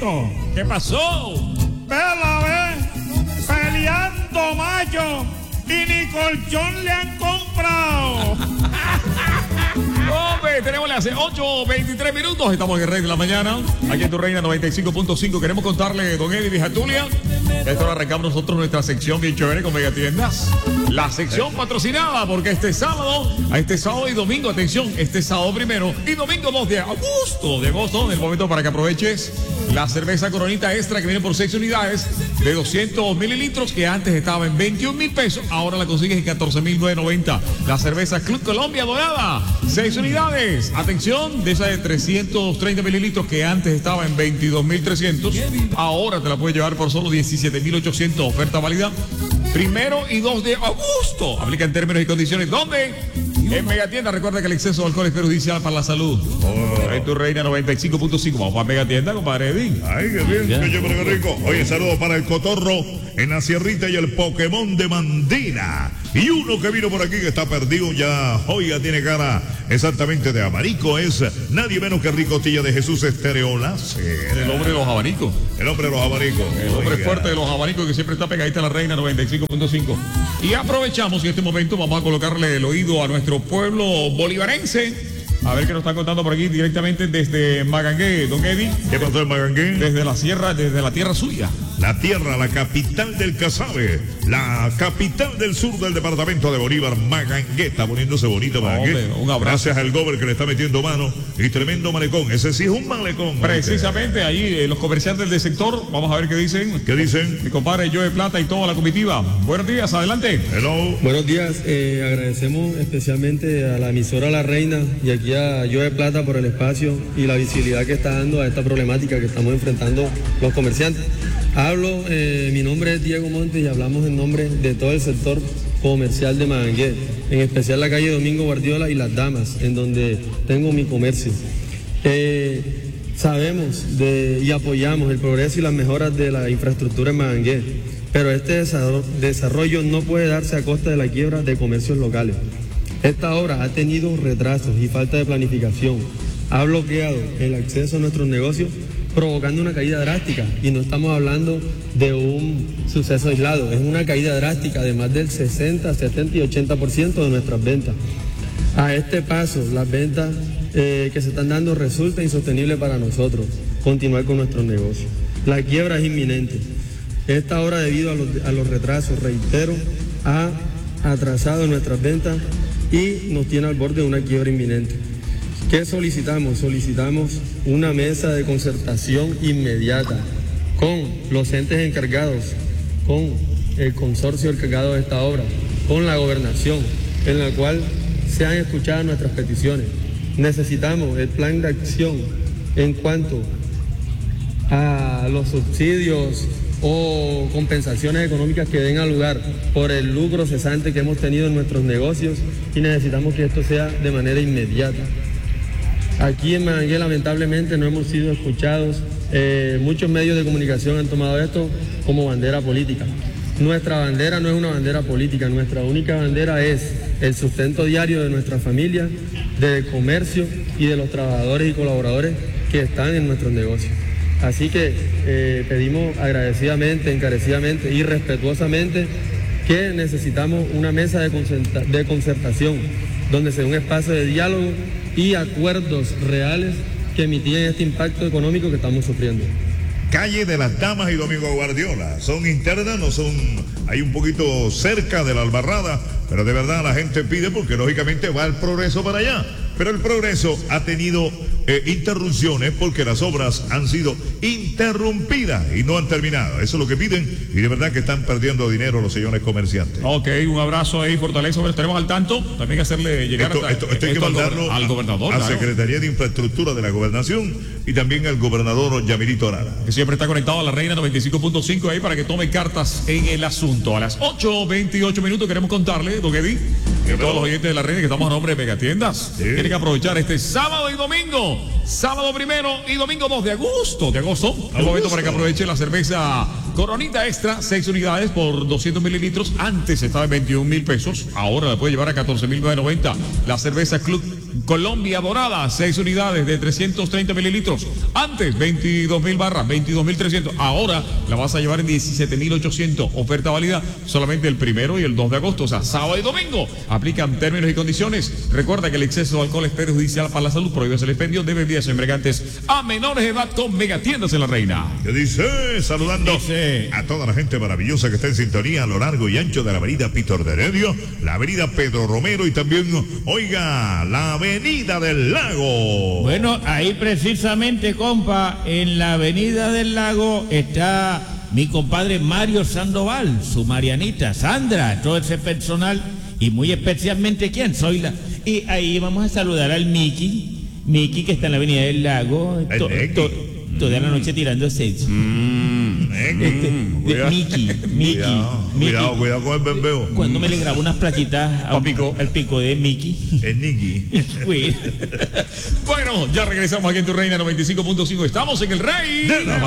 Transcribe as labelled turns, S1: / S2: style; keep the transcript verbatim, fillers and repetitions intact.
S1: Rico.
S2: ¿Qué pasó?
S1: Vela, ve, peleando macho y ni colchón le han comprado.
S2: Hombre, tenemos las ocho veintitrés minutos. Estamos en el Rey de la Mañana, aquí en Tu Reina noventa y cinco punto cinco. Queremos contarle, don Eddie Vijatulia, esto lo arrancamos nosotros nuestra sección bien chévere con Megatiendas. La sección patrocinada, porque este sábado, a este sábado y domingo, atención, este sábado primero y domingo dos de agosto, de agosto, el momento para que aproveches la cerveza Coronita Extra que viene por seis unidades de doscientos mililitros, que antes estaba en veintiún mil pesos, ahora la consigues en catorce mil novecientos noventa. La cerveza Club Colombia Dorada, seis unidades. Atención, de esa de trescientos treinta mililitros que antes estaba en veintidós mil trescientos, ahora te la puedes llevar por solo diecisiete mil ochocientos. Oferta válida primero y dos de agosto. Aplica en términos y condiciones. ¿Dónde? En Megatienda. Recuerda que el exceso de alcohol es perjudicial para la salud. Oh. En Tu Reina noventa y cinco punto cinco. Vamos para Megatienda, compadre Edín.
S3: Ay, qué bien, yeah. Qué, qué rico. Oye, saludos para el Cotorro en la Sierrita y el Pokémon de Mandina. Y uno que vino por aquí que está perdido ya, oiga, tiene cara exactamente de abanico, es nadie menos que Ricotilla de Jesús Estereolas.
S2: El hombre de los abanicos.
S3: El hombre de los abanicos.
S2: El hombre oiga. Fuerte de los abanicos que siempre está pegadita a la Reina noventa y cinco punto cinco. Y aprovechamos y en este momento vamos a colocarle el oído a nuestro pueblo bolivarense. A ver qué nos están contando por aquí directamente desde Magangué, don Eddie.
S3: ¿Qué pasó en Magangué?
S2: Desde la sierra, desde la tierra suya.
S3: La tierra, la capital del Casabe, la capital del sur del departamento de Bolívar, Magangué. Está poniéndose bonito Magangué.
S2: Hombre, un abrazo.
S3: Gracias al gober que le está metiendo mano. Y tremendo malecón. Ese sí es un malecón.
S2: Precisamente ahí eh, los comerciantes del sector, vamos a ver qué dicen.
S3: ¿Qué dicen?
S2: Mi compadre Joe Plata y toda la comitiva. Buenos días, adelante.
S3: Hello.
S4: Buenos días, eh, agradecemos especialmente a la emisora La Reina y aquí a Joe Plata por el espacio y la visibilidad que está dando a esta problemática que estamos enfrentando los comerciantes. Hablo, eh, mi nombre es Diego Montes y hablamos en nombre de todo el sector comercial de Magangué, en especial la calle Domingo Guardiola y Las Damas, en donde tengo mi comercio. Eh, sabemos de, y apoyamos el progreso y las mejoras de la infraestructura en Magangué, pero este desarrollo no puede darse a costa de la quiebra de comercios locales. Esta obra ha tenido retrasos y falta de planificación, ha bloqueado el acceso a nuestros negocios, provocando una caída drástica, y no estamos hablando de un suceso aislado, es una caída drástica de más del sesenta, setenta y ochenta por ciento de nuestras ventas. A este paso, las ventas eh, que se están dando resulta insostenible para nosotros continuar con nuestros negocios. La quiebra es inminente. Esta obra, debido a los, a los retrasos, reitero, ha atrasado nuestras ventas y nos tiene al borde de una quiebra inminente. ¿Qué solicitamos? Solicitamos una mesa de concertación inmediata con los entes encargados, con el consorcio encargado de esta obra, con la gobernación, en la cual sean escuchadas nuestras peticiones. Necesitamos el plan de acción en cuanto a los subsidios o compensaciones económicas que den a lugar por el lucro cesante que hemos tenido en nuestros negocios, y necesitamos que esto sea de manera inmediata. Aquí en Magangué lamentablemente no hemos sido escuchados, eh, muchos medios de comunicación han tomado esto como bandera política. Nuestra bandera no es una bandera política, nuestra única bandera es el sustento diario de nuestra familia, del comercio y de los trabajadores y colaboradores que están en nuestros negocios. Así que eh, pedimos agradecidamente, encarecidamente y respetuosamente que necesitamos una mesa de, concerta de concertación donde sea un espacio de diálogo y acuerdos reales que mitiguen este impacto económico que estamos sufriendo.
S3: Calle de Las Damas y Domingo Guardiola, son internas, no son, hay un poquito cerca de la Albarrada, pero de verdad la gente pide porque lógicamente va el progreso para allá. Pero el progreso ha tenido eh, interrupciones porque las obras han sido interrumpidas y no han terminado. Eso es lo que piden, y de verdad que están perdiendo dinero los señores comerciantes.
S2: Ok, un abrazo ahí, fortaleza, estaremos al tanto. También hacerle llegar
S3: esto,
S2: hasta,
S3: esto, esto hay
S2: esto
S3: que mandarlo
S2: al, al gobernador,
S3: a la
S2: claro.
S3: Secretaría de Infraestructura de la Gobernación y también al gobernador Yamilito Arara,
S2: que siempre está conectado a la Reina noventa y cinco punto cinco ahí para que tome cartas en el asunto. A las ocho veintiocho minutos queremos contarle, don Eddie, que todos los oyentes de la Reina que estamos a nombre de Megatiendas, sí, tienen que aprovechar este sábado y domingo sábado primero y domingo dos de agosto. De agosto, el momento para que aproveche la cerveza Coronita Extra, seis unidades por doscientos mililitros. Antes estaba en veintiún mil pesos, ahora la puede llevar a catorce mil novecientos noventa. La cerveza Club Colombia Dorada, seis unidades de trescientos treinta mililitros. Antes veintidós mil barras, veintidós mil trescientos. Ahora la vas a llevar en diecisiete mil ochocientos. Oferta válida solamente el primero y el dos de agosto, o sea, sábado y domingo. Aplican términos y condiciones. Recuerda que el exceso de alcohol es perjudicial para la salud. Prohíbe el expendio de bebidas embriagantes a menores de edad con Megatiendas en la Reina.
S3: ¿Qué dice? Saludando
S2: Dice.
S3: a toda la gente maravillosa que está en sintonía a lo largo y ancho de la avenida Pítor de Heredia, la avenida Pedro Romero y también, oiga, la avenida del Lago.
S5: Bueno, ahí precisamente, compa, en la avenida del Lago está mi compadre Mario Sandoval, su Marianita, Sandra, todo ese personal y muy especialmente quién soy la... Y ahí vamos a saludar al Miki, Miki que está en la avenida del Lago, to, to, toda la noche tirando sexo.
S3: Mm,
S5: Este,
S3: mm,
S5: de
S3: cuidado.
S5: Miki, Miki,
S3: Cuidado,
S5: Miki.
S3: cuidado, cuidado con el bembeo.
S5: Cuando me le grabo unas plaquitas a-
S2: Pa' pico.
S5: al pico de Miki.
S3: El Niki.
S5: Güey.
S2: Bueno, ya regresamos aquí en tu Reina noventa y cinco punto cinco. Estamos en el Rey.
S3: De la